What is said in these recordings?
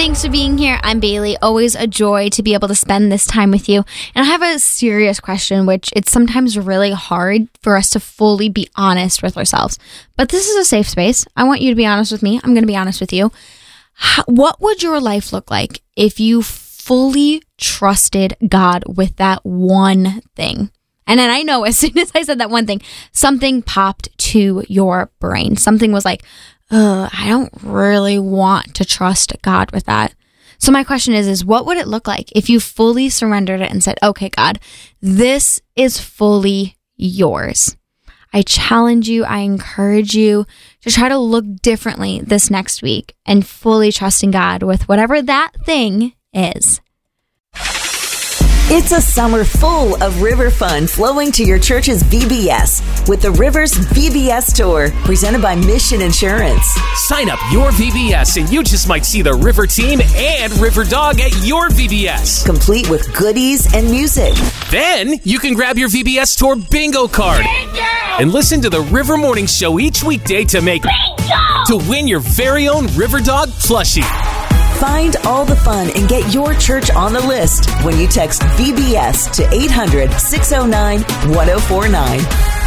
Thanks for being here. I'm Bailey. Always a joy to be able to spend this time with you. And I have a serious question, which it's sometimes really hard for us to fully be honest with ourselves. But this is a safe space. I want you to be honest with me. I'm going to be honest with you. What would your life look like if you fully trusted God with that one thing? And then I know as soon as I said that one thing, something popped to your brain. Something was like, I don't really want to trust God with that. So my question is what would it look like if you fully surrendered it and said, okay, God, this is fully yours? I challenge you, I encourage you to try to look differently this next week and fully trusting God with whatever that thing is. It's a summer full of river fun flowing to your church's VBS with the Rivers VBS Tour, presented by Mission Insurance. Sign up your VBS and you just might see the River Team and River Dog at your VBS. Complete with goodies and music. Then you can grab your VBS Tour bingo card and listen to the River Morning Show each weekday to win your very own River Dog plushie. Find all the fun and get your church on the list when you text VBS to 800-609-1049.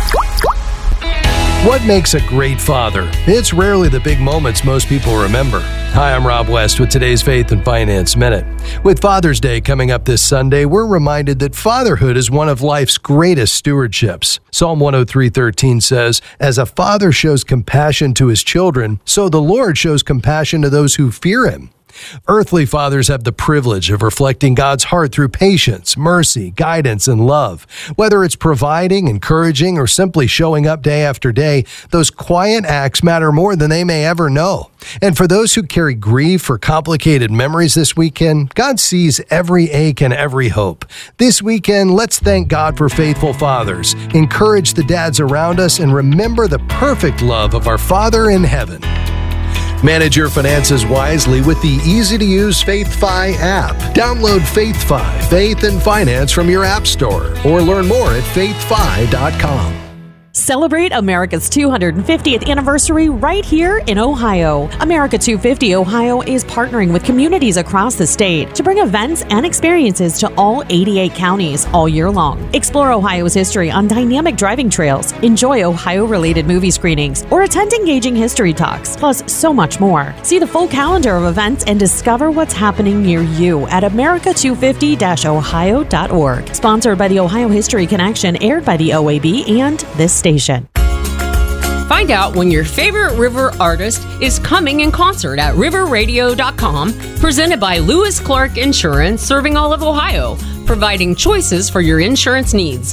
What makes a great father? It's rarely the big moments most people remember. Hi, I'm Rob West with today's Faith and Finance Minute. With Father's Day coming up this Sunday, we're reminded that fatherhood is one of life's greatest stewardships. Psalm 103:13 says, "As a father shows compassion to his children, so the Lord shows compassion to those who fear him." Earthly fathers have the privilege of reflecting God's heart through patience, mercy, guidance, and love. Whether it's providing, encouraging, or simply showing up day after day, those quiet acts matter more than they may ever know. And for those who carry grief or complicated memories this weekend, God sees every ache and every hope. This weekend, let's thank God for faithful fathers, encourage the dads around us, and remember the perfect love of our Father in heaven. Manage your finances wisely with the easy-to-use FaithFi app. Download FaithFi, Faith and Finance from your app store, or learn more at faithfi.com. Celebrate America's 250th anniversary right here in Ohio. America 250 Ohio is partnering with communities across the state to bring events and experiences to all 88 counties all year long. Explore Ohio's history on dynamic driving trails, enjoy Ohio-related movie screenings, or attend engaging history talks, plus so much more. See the full calendar of events and discover what's happening near you at america250-ohio.org. Sponsored by the Ohio History Connection, aired by the OAB and this station. Find out when your favorite river artist is coming in concert at riverradio.com, presented by Lewis Clark Insurance, serving all of Ohio, providing choices for your insurance needs.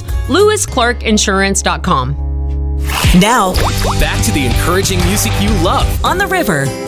LewisClarkInsurance.com. Now, back to the encouraging music you love on the river